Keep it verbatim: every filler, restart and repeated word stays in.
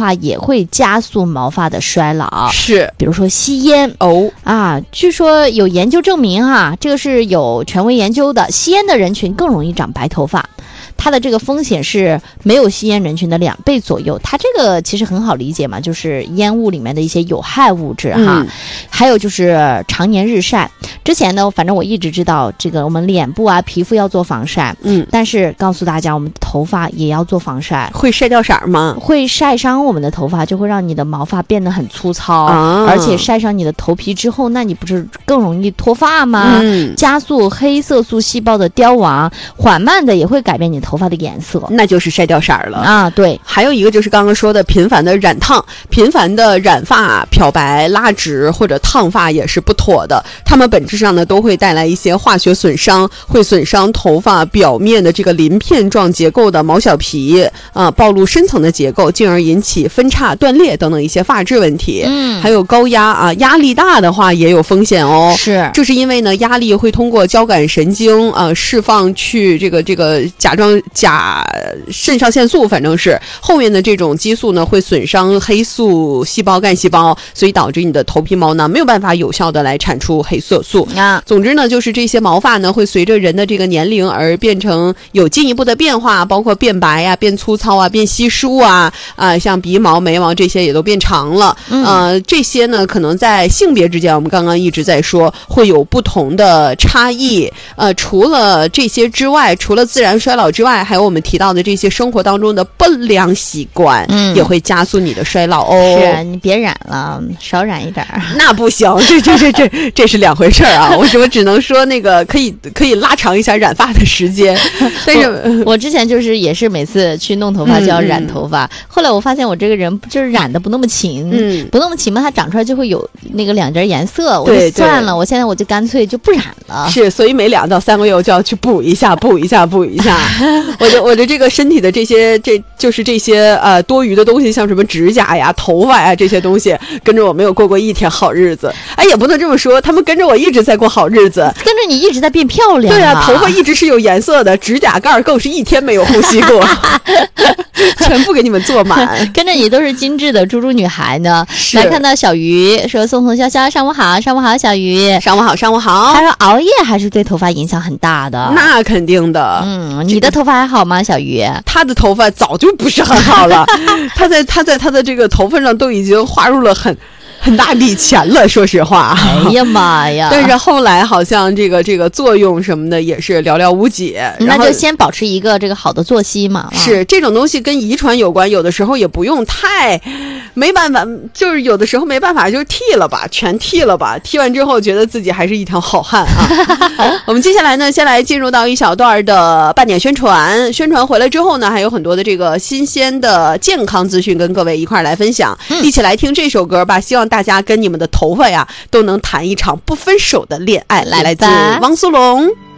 话也会加速毛发的衰老。 是， 比如说吸烟哦啊，据说有研究证明啊，这个是有权威研究的，吸烟的人群更容易长白头发。它的这个风险是没有吸烟人群的两倍左右。它这个其实很好理解嘛，就是烟雾里面的一些有害物质哈、嗯。还有就是常年日晒。之前呢，反正我一直知道这个我们脸部啊、皮肤要做防晒，嗯，但是告诉大家，我们的头发也要做防晒。 会晒掉色吗？ 会晒伤我们的头发，就会让你的毛发变得很粗糙，啊、而且晒伤你的头皮之后，那你不是更容易脱发吗？嗯，加速黑色素细胞的凋亡，缓慢的也会改变你头发的颜色， 那就是晒掉色了啊。对， 还有一个就是刚刚说的频繁的染烫，频繁的染发、漂白、拉直或者烫发也是不妥的，它们本质上呢都会带来一些化学损伤，会损伤头发表面的这个鳞片状结构的毛小皮啊、呃，暴露深层的结构，进而引起分叉、断裂等等一些发质问题。嗯，还有高压啊，压力大的话也有风险哦。 是， 这是因为呢，压力会通过交感神经啊、呃、释放去这个这个甲状甲肾上腺素，反正是后面的这种激素呢会损伤黑素细胞、干细胞，所以导致你的头皮毛囊没有办法有效的来产出黑色素啊。总之呢，就是这些毛发呢会随着人的这个年龄而变成有进一步的变化，包括变白啊、变粗糙啊、变稀疏啊啊，像鼻毛、眉毛这些也都变长了。嗯、呃，这些呢可能在性别之间，我们刚刚一直在说会有不同的差异。呃，除了这些之外，除了自然衰老之外，还有我们提到的这些生活当中的不良习惯，嗯，也会加速你的衰老哦。 是，你别染了，少染一点儿。 那不行，这这这这这是两回事儿啊！我我只能说那个可以可以拉长一下染发的时间，但是我, 我之前就是也是每次去弄头发就要染头发，嗯、后来我发现我这个人就是染的不那么勤，嗯，不那么勤嘛，它长出来就会有那个两截颜色，我就算了，我现在我就干脆就不染了。 是，所以每两到三个月我就要去补一下，补一下，补一下。我的我的这个身体的这些，这就是这些呃多余的东西，像什么指甲呀、头发呀这些东西，跟着我没有过过一天好日子。哎，也不能这么说，他们跟着我一直在过好日子， 跟着你一直在变漂亮、啊。 对啊，头发一直是有颜色的，指甲盖更是一天没有呼吸过，全部给你们做满。 跟着你都是精致的猪猪女孩呢。来看到小鱼说：“宋宋潇潇，上午好，上午好，小鱼， 上午好，上午好。” 他说熬夜还是对头发影响很大的。 那肯定的。 嗯，你的头发还好吗，小鱼？ 他的头发早就不是很好了，他在他在他的这个头发上都已经花入了很。很大笔钱了，说实话。 哎呀妈呀！ 但是后来好像这个这个作用什么的也是寥寥无几。 那就先保持一个这个好的作息嘛。 是，这种东西跟遗传有关，有的时候也不用太，没办法，就是有的时候没办法，就是剃了吧，全剃了吧。剃完之后觉得自己还是一条好汉啊。我们接下来呢，先来进入到一小段的半点宣传，宣传回来之后呢，还有很多的这个新鲜的健康资讯跟各位一块来分享，嗯、一起来听这首歌吧。希望大家跟你们的头发呀都能谈一场不分手的恋爱。来自汪苏泷。